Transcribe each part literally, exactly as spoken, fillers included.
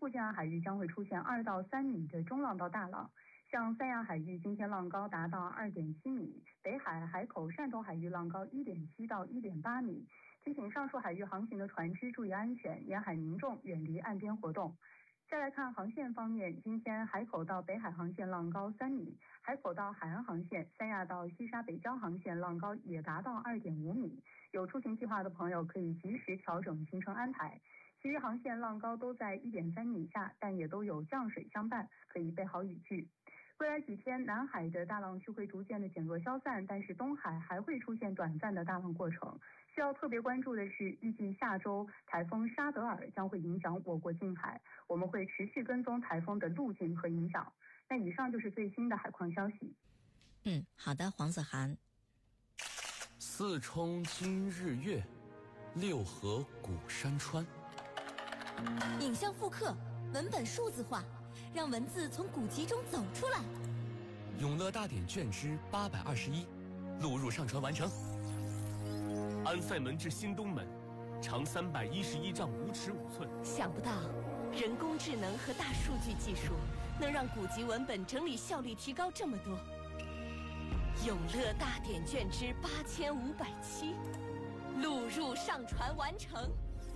近岸海域将会出现二到三米的中浪到大浪。像三亚海域今天浪高达到二点七米，北海、海口、汕头海域浪高一点七到一点八米。提醒上述海域航行的船只注意安全，沿海民众远离岸边活动。再来看航线方面，今天海口到北海航线浪高三米，海口到海安航线、三亚到西沙北礁航线浪高也达到二点五米。有出行计划的朋友可以及时调整行程安排。其余航线浪高都在一点三米以下，但也都有降水相伴，可以备好雨具。未来几天，南海的大浪区会逐渐的减弱消散，但是东海还会出现短暂的大浪过程。需要特别关注的是，预计下周台风沙德尔将会影响我国近海，我们会持续跟踪台风的路径和影响。那以上就是最新的海况消息。 嗯，好的，黄子涵。 四冲今日月，六合古山川。 影像复刻，文本数字化，让文字从古籍中走出来。 永乐大典卷之八百二十一，录入上传完成。安塞门至新东门，长三百一十一丈五尺五寸。 想不到，人工智能和大数据技术能让古籍文本整理效率提高这么多。永乐大典卷之八千五百七，录入上传完成。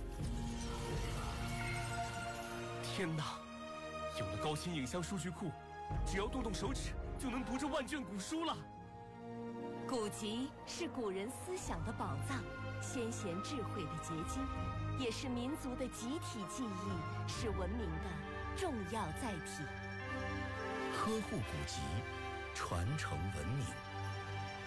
天哪！有了高清影像数据库，只要动动手指就能读这万卷古书了。 古籍是古人思想的宝藏，先贤智慧的结晶，也是民族的集体记忆，是文明的重要载体。 呵护古籍，传承文明。